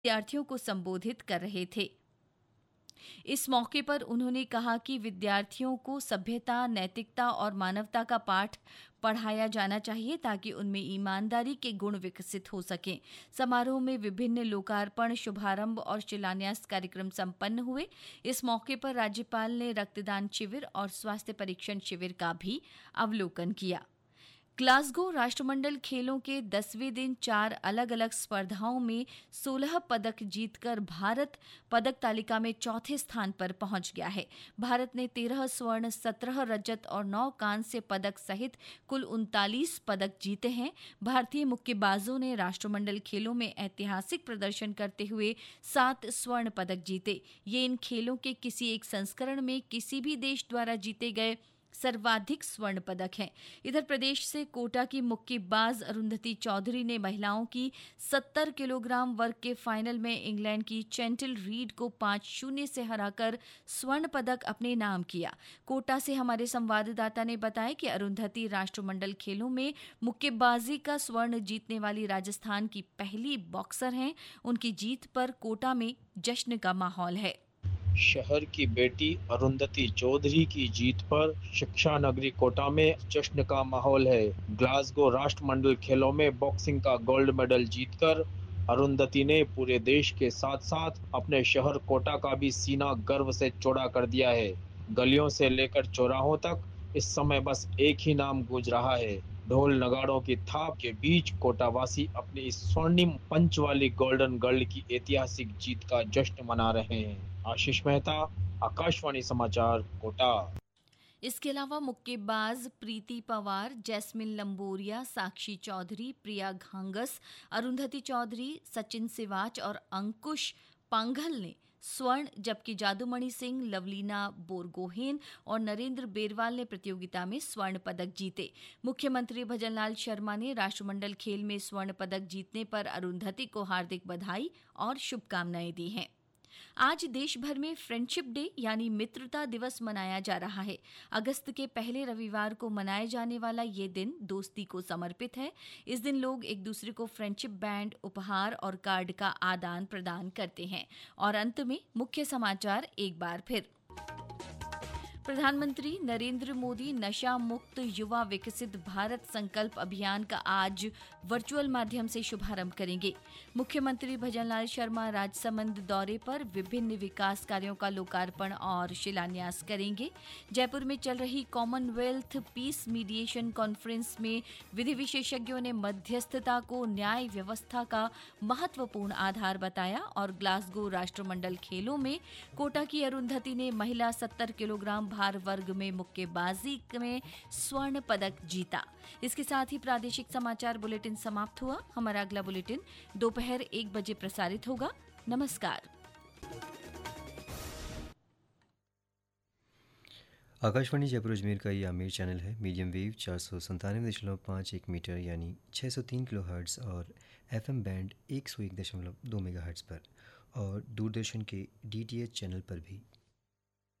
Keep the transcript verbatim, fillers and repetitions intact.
विद्यार्थियों को संबोधित कर रहे थे। इस मौके पर उन्होंने कहा कि विद्यार्थियों को सभ्यता, नैतिकता और मानवता का पाठ पढ़ाया जाना चाहिए ताकि उनमें ईमानदारी के गुण विकसित हो सकें। समारोह में विभिन्न लोकार्पण, शुभारंभ और शिलान्यास कार्यक्रम संपन्न हुए। इस मौके पर राज्यपाल ने रक्तदान शिविर और स्वास्थ्य परीक्षण शिविर का भी अवलोकन किया। ग्लासगो राष्ट्रमंडल खेलों के दसवें दिन चार अलग अलग स्पर्धाओं में सोलह पदक जीतकर भारत पदक तालिका में चौथे स्थान पर पहुंच गया है। भारत ने तेरह स्वर्ण, सत्रह रजत और नौ कांस्य पदक सहित कुल उनतालीस पदक जीते हैं। भारतीय मुक्केबाजों ने राष्ट्रमंडल खेलों में ऐतिहासिक प्रदर्शन करते हुए सात स्वर्ण पदक जीते। ये इन खेलों के किसी एक संस्करण में किसी भी देश द्वारा जीते गए सर्वाधिक स्वर्ण पदक हैं। इधर प्रदेश से कोटा की मुक्केबाज अरुंधति चौधरी ने महिलाओं की सत्तर किलोग्राम वर्ग के फाइनल में इंग्लैंड की चैंटल रीड को पाँच शून्य से हराकर स्वर्ण पदक अपने नाम किया। कोटा से हमारे संवाददाता ने बताया कि अरुंधति राष्ट्रमंडल खेलों में मुक्केबाजी का स्वर्ण जीतने वाली राजस्थान की पहली बॉक्सर हैं। उनकी जीत पर कोटा में जश्न का माहौल है। शहर की बेटी अरुंधति चौधरी की जीत पर शिक्षा नगरी कोटा में जश्न का माहौल है। ग्लासगो राष्ट्रमंडल खेलों में बॉक्सिंग का गोल्ड मेडल जीतकर अरुंधति ने पूरे देश के साथ साथ अपने शहर कोटा का भी सीना गर्व से चौड़ा कर दिया है। गलियों से लेकर चौराहों तक इस समय बस एक ही नाम गूंज रहा है। ढोल नगाड़ों की थाप के बीच कोटावासी अपनी इस स्वर्णिम पंच वाली गोल्डन गर्ल की ऐतिहासिक जीत का जश्न मना रहे हैं। आशीष मेहता, आकाशवाणी समाचार, कोटा। इसके अलावा मुक्केबाज प्रीति पवार, जैस्मिन लंबोरिया, साक्षी चौधरी, प्रिया घांगस, अरुंधति चौधरी, सचिन सिवाच और अंकुश पांघल ने स्वर्ण, जबकि जादूमणि सिंह, लवलीना बोरगोहेन और नरेंद्र बेरवाल ने प्रतियोगिता में स्वर्ण पदक जीते। मुख्यमंत्री भजनलाल शर्मा ने राष्ट्रमंडल खेल में स्वर्ण पदक जीतने पर अरुंधति को हार्दिक बधाई और शुभकामनाएं दी हैं। आज देश भर में फ्रेंडशिप डे यानी मित्रता दिवस मनाया जा रहा है। अगस्त के पहले रविवार को मनाए जाने वाला ये दिन दोस्ती को समर्पित है। इस दिन लोग एक दूसरे को फ्रेंडशिप बैंड, उपहार और कार्ड का आदान प्रदान करते हैं। और अंत में मुख्य समाचार एक बार फिर। प्रधानमंत्री नरेंद्र मोदी नशा मुक्त युवा विकसित भारत संकल्प अभियान का आज वर्चुअल माध्यम से शुभारंभ करेंगे। मुख्यमंत्री भजनलाल शर्मा राजसमंद दौरे पर विभिन्न विकास कार्यों का लोकार्पण और शिलान्यास करेंगे। जयपुर में चल रही कॉमनवेल्थ पीस मीडिएशन कॉन्फ्रेंस में विधि विशेषज्ञों ने मध्यस्थता को न्याय व्यवस्था का महत्वपूर्ण आधार बताया। और ग्लासगो राष्ट्रमंडल खेलों में कोटा की अरुंधति ने महिला सत्तर किलोग्राम भार वर्ग में मुक्केबाजी में स्वर्ण पदक जीता। इसके साथ ही प्रादेशिक समाचार बुलेटिन समाप्त हुआ। हमारा अगला बुलेटिन दोपहर एक बजे प्रसारित होगा। नमस्कार। आकाशवाणी जयपुर अजमेर का ये आमिर चैनल है। मीडियम वेव चार सौ संतानवे दशमलव पाँच एक मीटर यानी छः सौ तीन किलो हर्ट्ज़ और एफ एम बैंड एक सौ एक दशमलव दो मेगा हर्ट्ज़ पर और दूरदर्शन के डी टी एच चैनल पर भी